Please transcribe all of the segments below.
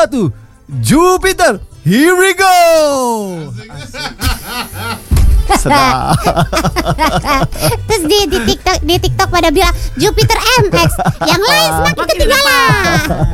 1 Jupiter. Here we go. Sedap. Terus di TikTok pada bilang Jupiter MX, yang lain semakin ketinggalan.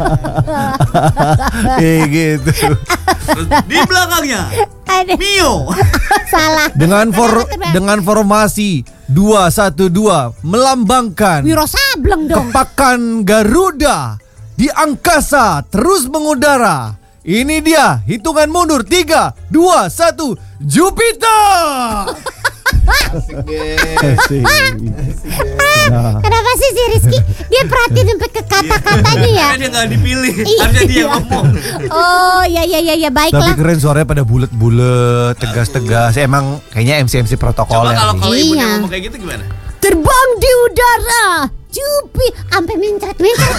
Gitu. Di belakangnya Mio. Salah. Dengan formasi 212 melambangkan Wiro Sableng dong. kepakan Garuda di angkasa terus mengudara. Ini dia hitungan mundur 3, 2, 1 Jupiter. Kenapa sih si Rizky dia perhatiin sampai ke kata-katanya ya? Dia nggak dipilih, harusnya dia ngomong. Oh ya baiklah. Tapi keren, suaranya pada bulet-bulet, tegas-tegas. Emang kayaknya MC Coba protokol ya. kalau ibunya ngomong kayak gitu gimana? Terbang di udara, Jupi, sampai mencret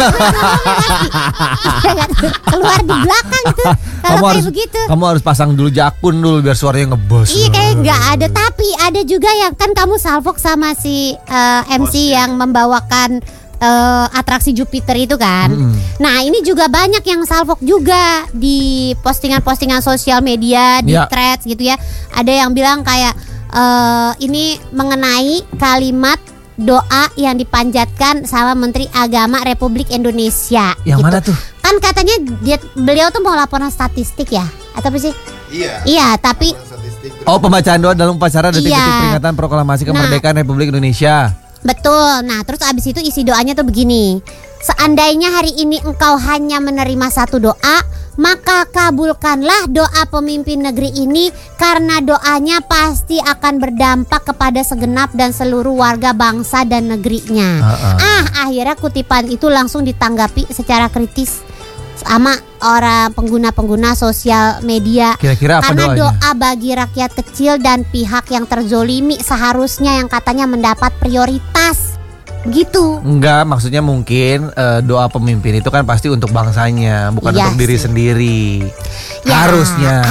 keluar di belakang tuh. Kalau kayak begitu. Kamu harus pasang dulu jakun dulu biar suaranya ngebos. Iya, kayak nggak ada. Tapi ada juga yang kan kamu salvok sama si MC yang membawakan atraksi Jupiter itu kan. Nah ini juga banyak yang salvok juga di postingan-postingan sosial media, di threads gitu ya. Ada yang bilang kayak ini mengenai kalimat doa yang dipanjatkan sama Menteri Agama Republik Indonesia. Yang gitu. mana tuh? Kan katanya beliau tuh mau laporan statistik ya, atau apa sih? Iya, tapi Pembacaan doa dalam upacara detik-detik peringatan proklamasi kemerdekaan Republik Indonesia. Betul. Nah, terus abis itu isi doanya tuh begini. Seandainya hari ini engkau hanya menerima satu doa, maka kabulkanlah doa pemimpin negeri ini, karena doanya pasti akan berdampak kepada segenap dan seluruh warga bangsa dan negerinya. Akhirnya kutipan itu langsung ditanggapi secara kritis sama orang pengguna-pengguna sosial media. Kira-kira apa karena doanya? Doa bagi rakyat kecil dan pihak yang terzolimi seharusnya yang katanya mendapat prioritas. Gitu. Enggak, maksudnya mungkin doa pemimpin itu kan pasti untuk bangsanya, bukan untuk diri sendiri. Ya, harusnya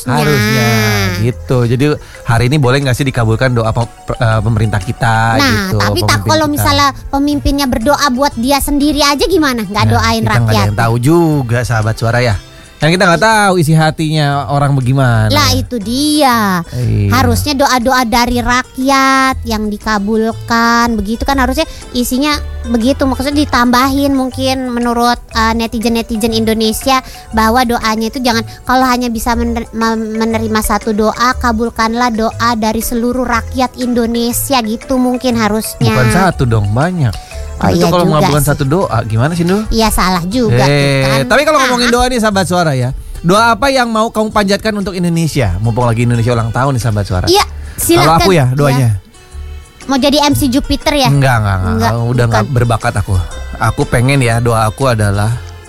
gitu. Jadi hari ini boleh nggak sih dikabulkan doa pemerintah kita? Nah, gitu, tapi tak kalau misalnya pemimpinnya berdoa buat dia sendiri aja gimana? Nggak doain kita rakyat. Nggak ada yang tahu juga, sahabat suara ya. Kan kita nggak tahu isi hatinya orang bagaimana. Lah itu dia. Harusnya doa-doa dari rakyat yang dikabulkan, begitu kan harusnya isinya begitu. Maksudnya ditambahin mungkin menurut netizen Indonesia bahwa doanya itu jangan, kalau hanya bisa menerima satu doa, kabulkanlah doa dari seluruh rakyat Indonesia gitu mungkin harusnya. Bukan satu dong, banyak. Itu kalau mengabulkan satu doa gimana sih, Ndu? Iya, salah juga kan. Tapi kalau ngomongin doa nih sahabat suara ya, doa apa yang mau kamu panjatkan untuk Indonesia? Mumpung lagi Indonesia ulang tahun nih sahabat suara. Iya, silakan. Kalau aku ya doanya. Mau jadi MC Jupiter ya? Enggak. Udah nggak berbakat aku. Aku pengen ya, doa aku adalah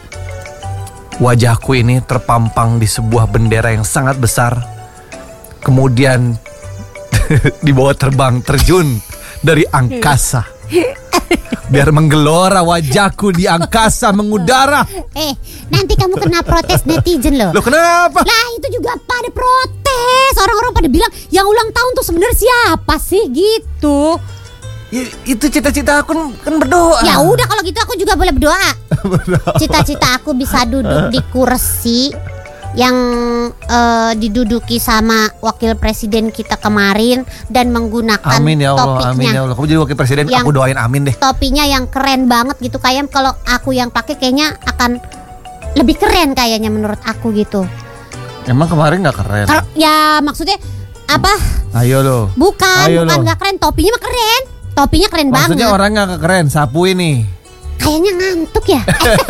wajahku ini terpampang di sebuah bendera yang sangat besar, kemudian dibawa terbang terjun dari angkasa. Biar menggelora wajahku di angkasa mengudara. Nanti kamu kena protes netizen loh. Loh, kenapa? Lah itu juga pada protes. Orang-orang pada bilang yang ulang tahun tuh sebenarnya siapa sih gitu. Itu cita-cita aku kan berdoa. Ya udah kalau gitu aku juga boleh berdoa. Cita-cita aku bisa duduk di kursi yang diduduki sama wakil presiden kita kemarin dan menggunakan amin ya Allah, topinya. amin ya Allah. Kamu jadi wakil presiden, aku doain amin deh. Topinya yang keren banget gitu, kayak kalau aku yang pakai kayaknya akan lebih keren kayaknya menurut aku gitu. Emang kemarin nggak keren? Ya maksudnya apa? Ayo lo. Bukan nggak keren, topinya mah keren. Topinya keren banget. Maksudnya orangnya nggak keren, sapu ini. Kayaknya ngantuk ya.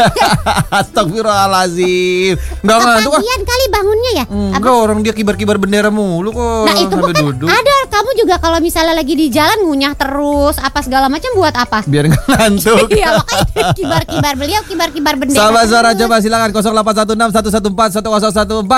Astagfirullahaladzim. Nggak ngantuk ah. Kepagian kali bangunnya ya. Enggak, orang dia kibar-kibar bendera mulu kok. Nah itu bukan duduk. ada. Kamu juga kalau misalnya lagi di jalan ngunyah terus apa segala macam buat apa? Biar nggak ngantuk. Iya makanya kibar-kibar beliau kibar-kibar bendera. Sahabat suara coba silakan 0816 114 1014.